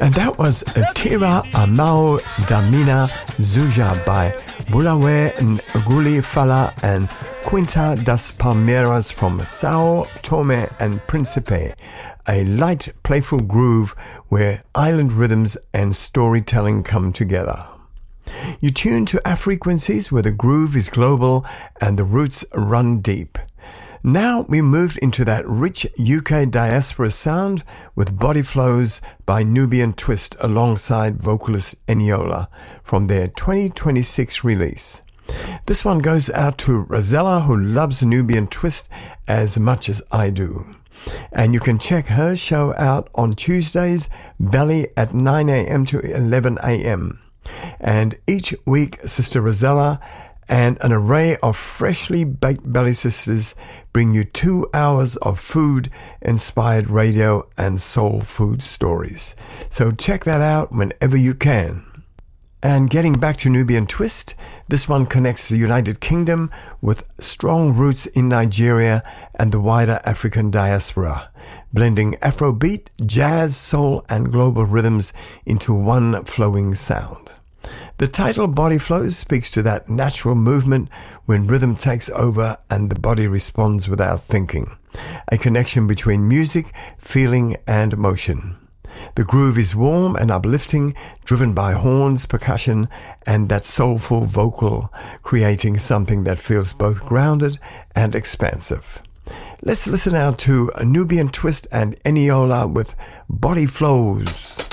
And that was Tira Amao Damina Zuja by Bulawe Nguli Fala and Quinta das Palmeiras from Sao Tome and Principe, a light, playful groove where island rhythms and storytelling come together. You tune to Afrequencies where the groove is global and the roots run deep. Now we moved into that rich UK diaspora sound with Body Flows by Nubian Twist alongside vocalist Eniola from their 2026 release. This one goes out to Rosella, who loves Nubian Twist as much as I do. And you can check her show out on Tuesdays, Belly at 9 a.m. to 11 a.m. And each week, Sister Rosella and an array of freshly baked Belly Sisters bring you 2 hours of food-inspired radio and soul food stories. So check that out whenever you can. And getting back to Nubian Twist, this one connects the United Kingdom with strong roots in Nigeria and the wider African diaspora, blending Afrobeat, jazz, soul, and global rhythms into one flowing sound. The title Body Flows speaks to that natural movement when rhythm takes over and the body responds without thinking, a connection between music, feeling, and motion. The groove is warm and uplifting, driven by horns, percussion, and that soulful vocal, creating something that feels both grounded and expansive. Let's listen now to Nubian Twist and Eniola with Body Flows.